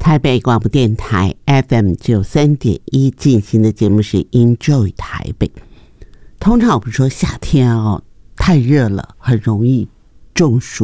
台北广播电台 FM93.1 进行的节目是 Enjoy 台北。通常我们说夏天太热了，很容易中暑。